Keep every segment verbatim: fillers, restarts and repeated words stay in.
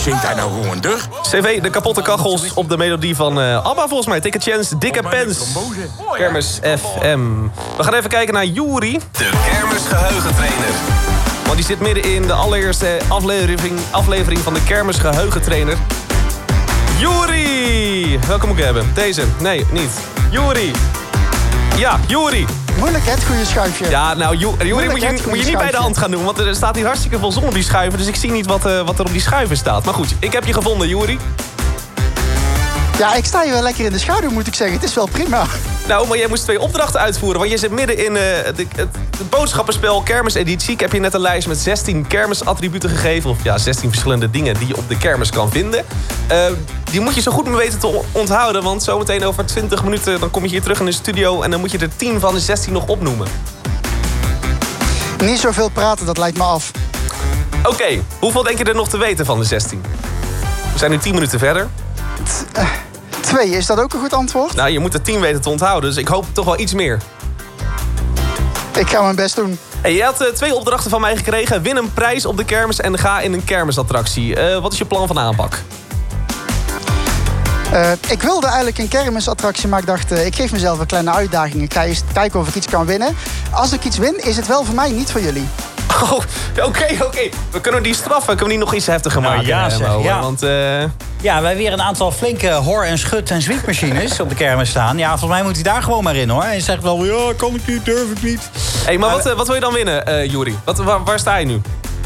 zingt hij nou gewoon door? C V, de kapotte kachels op de melodie van uh, ABBA volgens mij. Take a chance, dikke pens. Kermis F M. We gaan even kijken naar Juri. De kermisgeheugentrainer. Want die zit midden in de allereerste aflevering, aflevering van de kermisgeheugentrainer. Juri! Welke moet ik hebben? Deze? Nee, niet. Juri! Ja, Juri! Moeilijk, hè, het goede schuifje. Ja, nou, Juri moet je, moet je niet bij de hand gaan doen. Want er staat hier hartstikke veel zon op die schuiven. Dus ik zie niet wat, uh, wat er op die schuiven staat. Maar goed, ik heb je gevonden, Juri. Ja, ik sta hier wel lekker in de schaduw, moet ik zeggen. Het is wel prima. Nou, maar jij moest twee opdrachten uitvoeren. Want je zit midden in uh, de, het, het boodschappenspel Kermiseditie. Ik heb je net een lijst met zestien kermisattributen gegeven. Of ja, zestien verschillende dingen die je op de kermis kan vinden. Uh, die moet je zo goed maar weten te onthouden. Want zometeen over twintig minuten dan kom je hier terug in de studio. En dan moet je er tien van de zestien nog opnoemen. Niet zoveel praten, dat lijkt me af. Oké, okay, hoeveel denk je er nog te weten van de zestien? We zijn nu tien minuten verder. T- uh. Twee, is dat ook een goed antwoord? Nou, je moet er tien weten te onthouden, dus ik hoop toch wel iets meer. Ik ga mijn best doen. Hey, je had uh, twee opdrachten van mij gekregen. Win een prijs op de kermis en ga in een kermisattractie. Uh, wat is je plan van aanpak? Uh, ik wilde eigenlijk een kermisattractie, maar ik dacht... Uh, ik geef mezelf een kleine uitdaging. Ik ga eens kijken of ik iets kan winnen. Als ik iets win, is het wel voor mij, niet voor jullie. Oh, oké, okay, oké. Okay. We kunnen die straffen. Kunnen we die nog iets heftiger nou, maken? Ja, zeg, ja. Want, uh... ja, wij weer een aantal flinke hor- en schut- en zwiepmachines op de kermis staan. Ja, volgens mij moet hij daar gewoon maar in, hoor. En je zegt wel, ja, kan ik niet, durf ik niet. Hé, hey, maar, maar wat, uh, wat wil je dan winnen, uh, Juri? Wat, waar, waar sta je nu?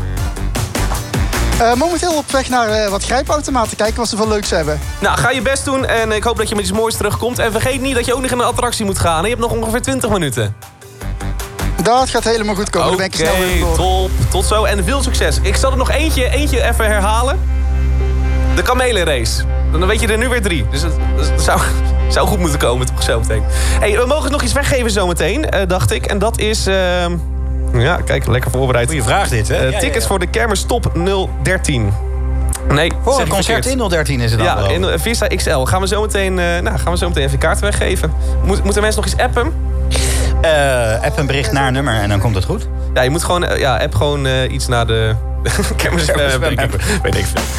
Uh, momenteel op weg naar uh, wat grijpautomaten. Kijken wat ze van leuks hebben. Nou, ga je best doen. En ik hoop dat je met iets moois terugkomt. En vergeet niet dat je ook nog in een attractie moet gaan. Je hebt nog ongeveer twintig minuten. Dat gaat helemaal goed komen. Oké, okay, top. Tot zo. En veel succes. Ik zal er nog eentje, eentje even herhalen. De kamelenrace. Dan weet je er nu weer drie. Dus dat, dat zou, zou goed moeten komen, toch zo meteen. Hey, we mogen nog iets weggeven zometeen, uh, dacht ik. En dat is... Uh, ja, kijk, lekker voorbereid. Goeie vraag dit, hè? Uh, ja, tickets ja, ja. voor de Kermis Top nul dertien. Nee, voor een concert in nul dertien is het dan. Ja, wel. in Vista X L. Gaan we zo meteen, uh, nou, gaan we zo meteen even kaarten weggeven. Moet, moeten mensen nog iets appen? Uh, app een bericht naar een nummer en dan komt het goed. Ja, je moet gewoon, uh, ja, app gewoon uh, iets naar de... Kermis, uh, weet ik veel.